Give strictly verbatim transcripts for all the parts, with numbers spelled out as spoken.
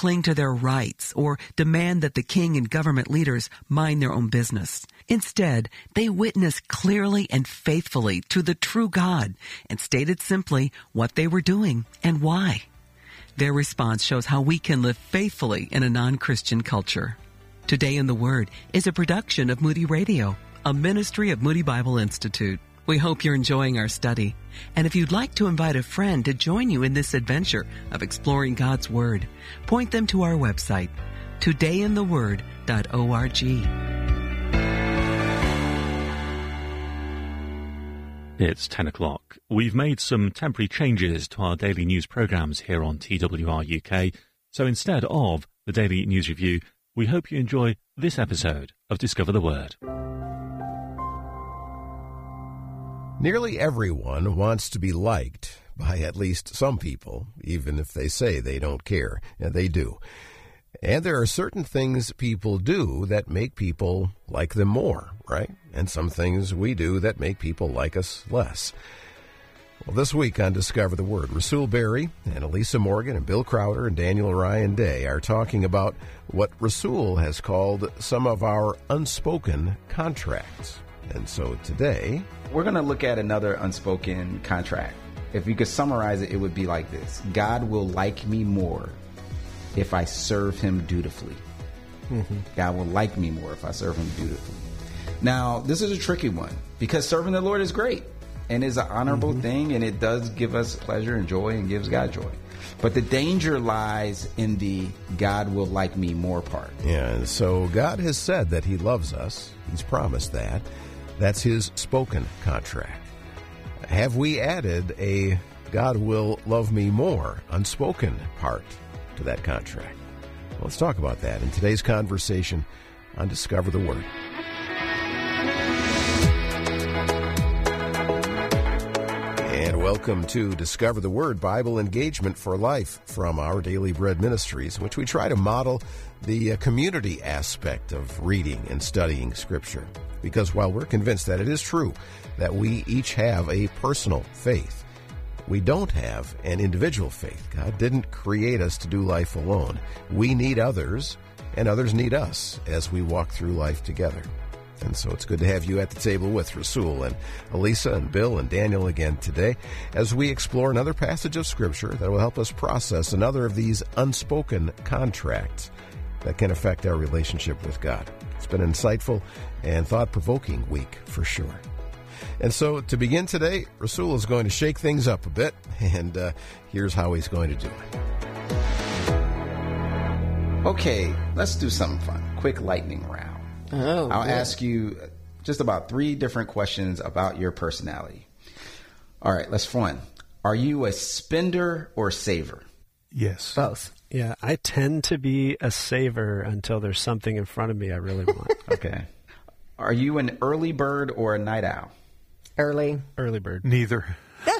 cling to their rights or demand that the king and government leaders mind their own business. Instead, they witnessed clearly and faithfully to the true God and stated simply what they were doing and why. Their response shows how we can live faithfully in a non-Christian culture. Today in the Word is a production of Moody Radio, a ministry of Moody Bible Institute. We hope you're enjoying our study. And if you'd like to invite a friend to join you in this adventure of exploring God's Word, point them to our website, today in the word dot org. It's ten o'clock. We've made some temporary changes to our daily news programs here on T W R U K. So instead of the Daily News Review, we hope you enjoy this episode of Discover the Word. Nearly everyone wants to be liked by at least some people, even if they say they don't care. And they do. And there are certain things people do that make people like them more, right? And some things we do that make people like us less. Well, this week on Discover the Word, Rasul Berry and Elisa Morgan and Bill Crowder and Daniel Ryan Day are talking about what Rasul has called some of our unspoken contracts. And so today, we're going to look at another unspoken contract. If you could summarize it, it would be like this. God will like me more if I serve him dutifully. Mm-hmm. God will like me more if I serve him dutifully. Now, this is a tricky one because serving the Lord is great and is an honorable mm-hmm. thing, and it does give us pleasure and joy and gives God joy. But the danger lies in the God will like me more part. Yeah, and so God has said that he loves us. He's promised that. That's his spoken contract. Have we added a God will love me more unspoken part to that contract? Well, let's talk about that in today's conversation on Discover the Word. And welcome to Discover the Word, Bible Engagement for Life from our Daily Bread Ministries, in which we try to model the uh, community aspect of reading and studying Scripture. Because while we're convinced that it is true that we each have a personal faith, we don't have an individual faith. God didn't create us to do life alone. We need others, and others need us as we walk through life together. And so it's good to have you at the table with Rasul and Elisa and Bill and Daniel again today as we explore another passage of Scripture that will help us process another of these unspoken contracts that can affect our relationship with God. It's been an insightful and thought-provoking week for sure. And so to begin today, Rasul is going to shake things up a bit, and uh, here's how he's going to do it. Okay, let's do something fun. Quick lightning round. Oh, I'll good. ask you just about three different questions about your personality. All right, let's fun. Are you a spender or saver? Yes. Both. Yeah, I tend to be a saver until there's something in front of me I really want. Okay. Are you an early bird or a night owl? Early. Early bird. Neither.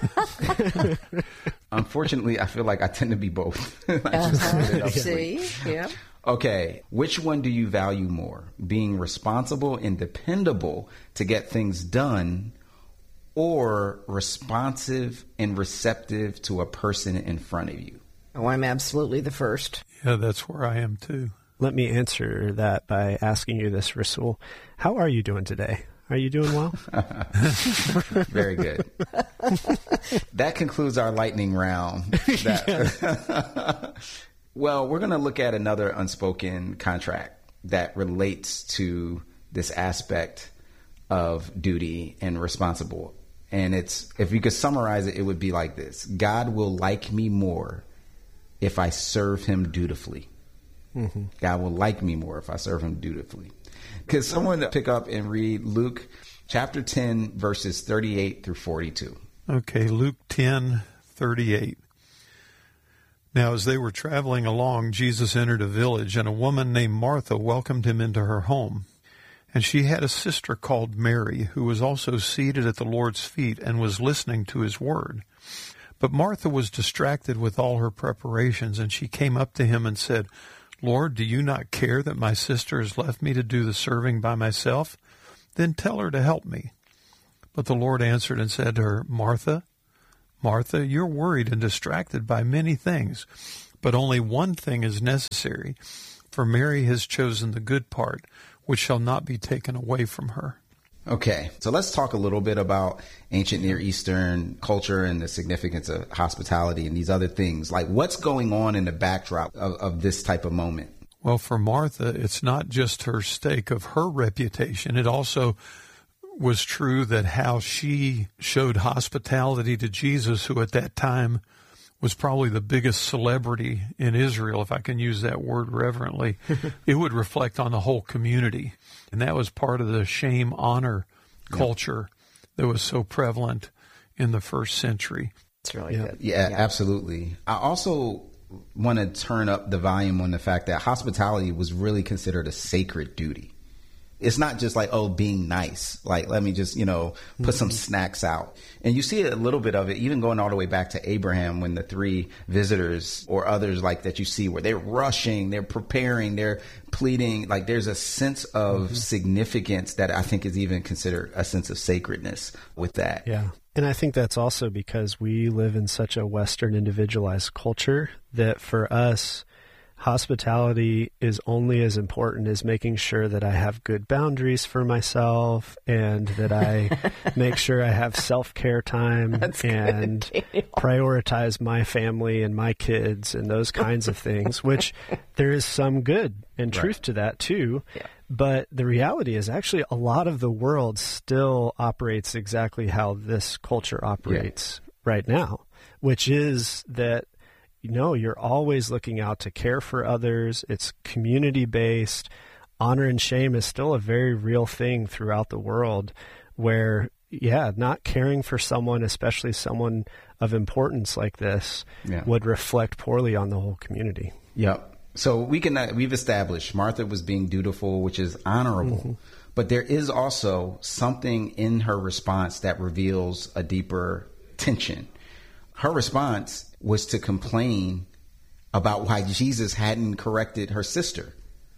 Unfortunately, I feel like I tend to be both. I just Uh-huh. split it up. See? Yeah. Okay. Which one do you value more? Being responsible and dependable to get things done, or responsive and receptive to a person in front of you? Oh, I'm absolutely the first. Yeah, that's where I am too. Let me answer that by asking you this, Rasul. How are you doing today? Are you doing well? Very good. That concludes our lightning round. That, well, we're going to look at another unspoken contract that relates to this aspect of duty and responsible. And it's, if you could summarize it, it would be like this. God will like me more if I serve him dutifully. Mm-hmm. God will like me more if I serve him dutifully. Could someone pick up and read Luke chapter ten, verses thirty-eight through forty-two? Okay, Luke ten, thirty-eight. Now, as they were traveling along, Jesus entered a village, and a woman named Martha welcomed him into her home. And she had a sister called Mary, who was also seated at the Lord's feet and was listening to his word. But Martha was distracted with all her preparations, and she came up to him and said, Lord, do you not care that my sister has left me to do the serving by myself? Then tell her to help me. But the Lord answered and said to her, Martha, Martha, you're worried and distracted by many things, but only one thing is necessary, for Mary has chosen the good part, which shall not be taken away from her. Okay, so let's talk a little bit about ancient Near Eastern culture and the significance of hospitality and these other things. Like, what's going on in the backdrop of, of this type of moment? Well, for Martha, it's not just her stake of her reputation. It also was true that how she showed hospitality to Jesus, who at that time was probably the biggest celebrity in Israel, if I can use that word reverently, it would reflect on the whole community. And that was part of the shame-honor yeah. culture that was so prevalent in the first century. It's really yeah. good. Yeah, yeah, absolutely. I also want to turn up the volume on the fact that hospitality was really considered a sacred duty. It's not just like, oh, being nice. Like, let me just, you know, put mm-hmm. some snacks out. And you see a little bit of it, even going all the way back to Abraham, when the three visitors or others like that you see where they're rushing, they're preparing, they're pleading. Like, there's a sense of mm-hmm. significance that I think is even considered a sense of sacredness with that. Yeah. And I think that's also because we live in such a Western individualized culture that for us, hospitality is only as important as making sure that I have good boundaries for myself and that I make sure I have self-care time That's and prioritize my family and my kids and those kinds of things, which there is some good and truth right. to that too. Yeah. But the reality is actually a lot of the world still operates exactly how this culture operates yeah. right now, which is that you know, you're always looking out to care for others. It's community-based. Honor and shame is still a very real thing throughout the world where, yeah, not caring for someone, especially someone of importance like this, yeah. would reflect poorly on the whole community. Yep. So we can, uh, we've established Martha was being dutiful, which is honorable. Mm-hmm. But there is also something in her response that reveals a deeper tension. Her response was to complain about why Jesus hadn't corrected her sister.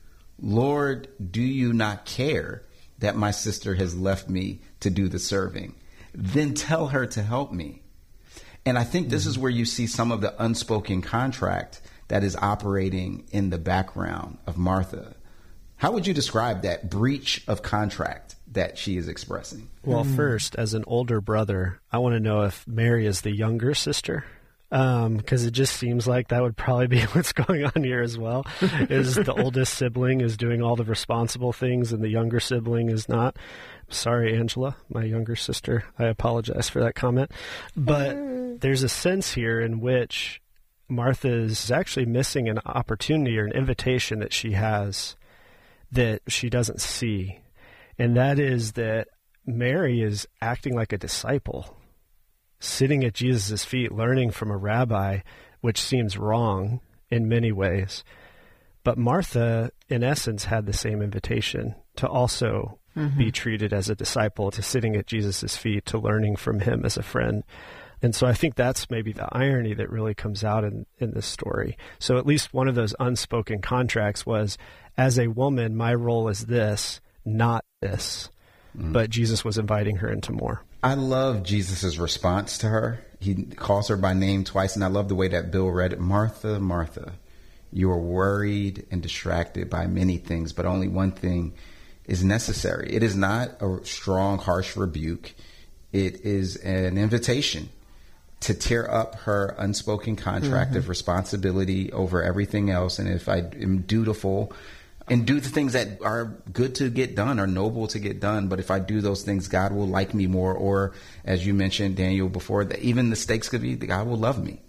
Lord, do you not care that my sister has left me to do the serving? Then tell her to help me. And I think this is where you see some of the unspoken contract that is operating in the background of Martha. How would you describe that breach of contract that she is expressing? Well, first, as an older brother, I want to know if Mary is the younger sister. Because um, it just seems like that would probably be what's going on here as well, is the oldest sibling is doing all the responsible things and the younger sibling is not. Sorry, Angela, my younger sister. I apologize for that comment. But there's a sense here in which Martha is actually missing an opportunity or an invitation that she has that she doesn't see. And that is that Mary is acting like a disciple, sitting at Jesus' feet, learning from a rabbi, which seems wrong in many ways. But Martha, in essence, had the same invitation to also mm-hmm. be treated as a disciple, to sitting at Jesus' feet, to learning from him as a friend. And so I think that's maybe the irony that really comes out in, in this story. So at least one of those unspoken contracts was, as a woman, my role is this, not this. Mm. But Jesus was inviting her into more. I love Jesus' response to her. He calls her by name twice, and I love the way that Bill read it. Martha, Martha, you are worried and distracted by many things, but only one thing is necessary. It is not a strong, harsh rebuke. It is an invitation to tear up her unspoken contract mm-hmm. of responsibility over everything else. And if I am dutiful and do the things that are good to get done, are noble to get done. But if I do those things, God will like me more. Or as you mentioned, Daniel, before, that even the stakes could be that God will love me.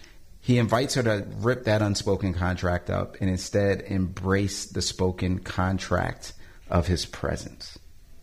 He invites her to rip that unspoken contract up and instead embrace the spoken contract of his presence.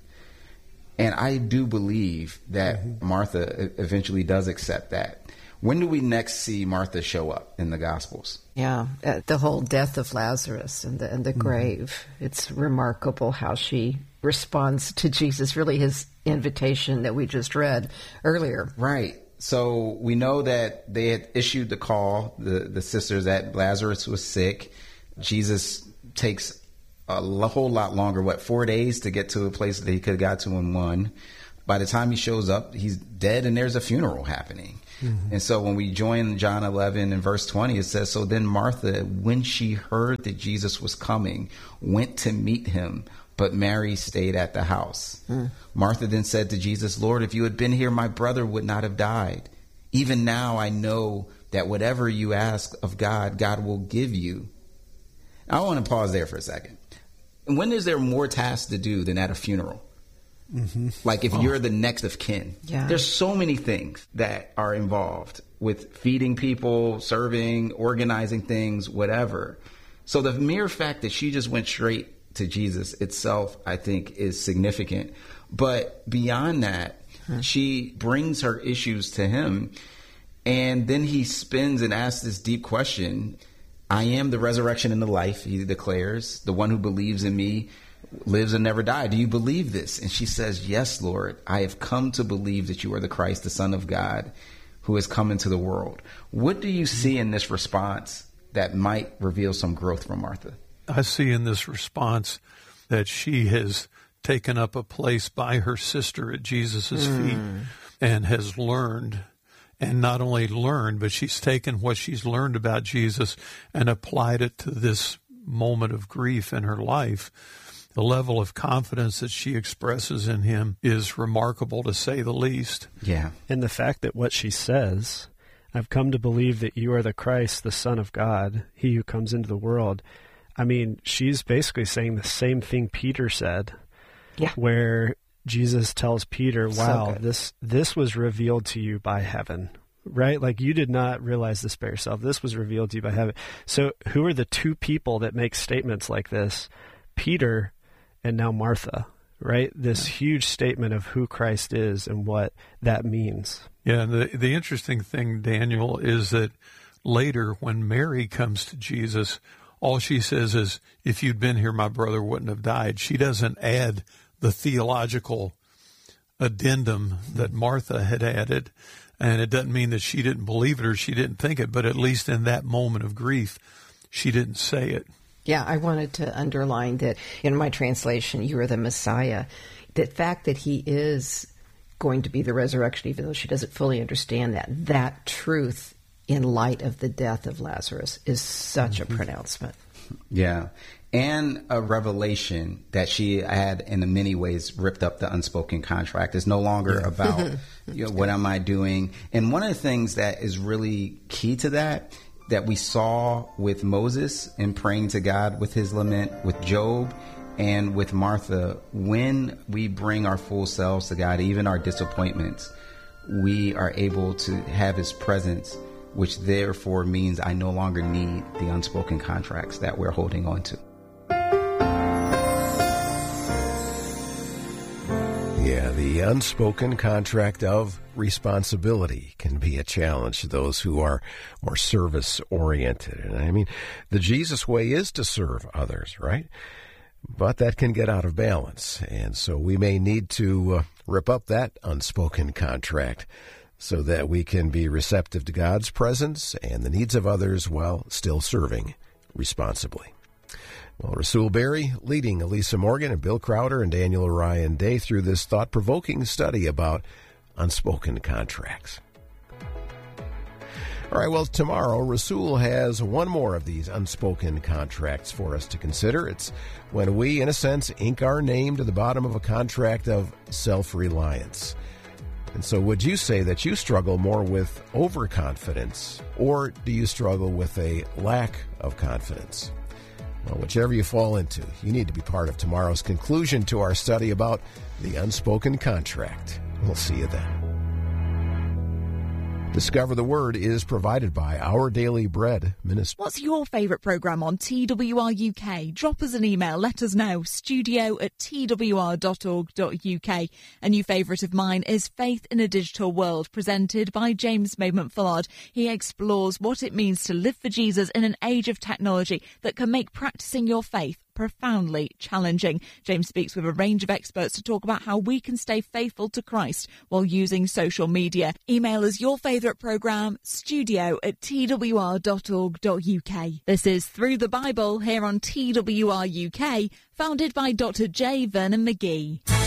And I do believe that mm-hmm. Martha eventually does accept that. When do we next see Martha show up in the Gospels? Yeah, uh, the whole death of Lazarus and the, and the mm-hmm. grave. It's remarkable how she responds to Jesus, really his invitation that we just read earlier. Right. So we know that they had issued the call, the, the sisters, that Lazarus was sick. Jesus takes a whole lot longer, what, four days to get to a place that he could have got to in one. By the time he shows up, he's dead and there's a funeral happening. Mm-hmm. And so when we join John eleven and verse twenty, it says, so then Martha, when she heard that Jesus was coming, went to meet him, but Mary stayed at the house. Mm. Martha then said to Jesus, Lord, if you had been here, my brother would not have died. Even now I know that whatever you ask of God, God will give you. I want to pause there for a second. When is there more tasks to do than at a funeral? Mm-hmm. Like if oh. you're the next of kin, yeah. there's so many things that are involved with feeding people, serving, organizing things, whatever. So the mere fact that she just went straight to Jesus itself, I think, is significant. But beyond that, hmm. she brings her issues to him. And then he spins and asks this deep question. I am the resurrection and the life, he declares. The one who believes in me lives and never die. Do you believe this? And she says, yes, Lord, I have come to believe that you are the Christ, the Son of God, who has come into the world. What do you see in this response that might reveal some growth from Martha? I see in this response that she has taken up a place by her sister at Jesus' mm. feet and has learned, and not only learned, but she's taken what she's learned about Jesus and applied it to this moment of grief in her life. The level of confidence that she expresses in him is remarkable, to say the least. Yeah. And the fact that what she says, I've come to believe that you are the Christ, the Son of God, he who comes into the world. I mean, she's basically saying the same thing Peter said, yeah. where Jesus tells Peter, wow, so this this was revealed to you by heaven, right? Like you did not realize this by yourself. This was revealed to you by heaven. So who are the two people that make statements like this? Peter and now Martha, right? This yeah. huge statement of who Christ is and what that means. Yeah, and the, the interesting thing, Daniel, is that later when Mary comes to Jesus, all she says is, if you'd been here, my brother wouldn't have died. She doesn't add the theological addendum that Martha had added. And it doesn't mean that she didn't believe it or she didn't think it, but at least in that moment of grief, she didn't say it. Yeah, I wanted to underline that in my translation, you are the Messiah. The fact that he is going to be the resurrection, even though she doesn't fully understand that, that truth in light of the death of Lazarus is such mm-hmm. a pronouncement. Yeah. And a revelation that she had in many ways ripped up the unspoken contract. It's no longer yeah. about you know, what am I doing? And one of the things that is really key to that that we saw with Moses in praying to God with his lament, with Job, and with Martha, when we bring our full selves to God, even our disappointments, we are able to have his presence, which therefore means I no longer need the unspoken contracts that we're holding on to. Yeah, the unspoken contract of responsibility can be a challenge to those who are more service-oriented. And I mean, the Jesus way is to serve others, right? But that can get out of balance. And so we may need to uh, rip up that unspoken contract so that we can be receptive to God's presence and the needs of others while still serving responsibly. Well, Rasul Berry leading Elisa Morgan and Bill Crowder and Daniel Orion Day through this thought-provoking study about unspoken contracts. All right, well, tomorrow, Rasul has one more of these unspoken contracts for us to consider. It's when we, in a sense, ink our name to the bottom of a contract of self-reliance. And so would you say that you struggle more with overconfidence, or do you struggle with a lack of confidence? Well, whichever you fall into, you need to be part of tomorrow's conclusion to our study about the unspoken contract. We'll see you then. Discover the Word is provided by Our Daily Bread Ministry. What's your favourite programme on T W R U K? Drop us an email, let us know, studio at t w r dot org dot u k. A new favourite of mine is Faith in a Digital World, presented by James Maidment-Fullard. He explores what it means to live for Jesus in an age of technology that can make practising your faith profoundly challenging. James speaks with a range of experts to talk about how we can stay faithful to Christ while using social media. Email us your favourite programme, studio at t w r dot org dot u k. This is Through the Bible here on T W R U K, founded by Doctor J. Vernon McGee.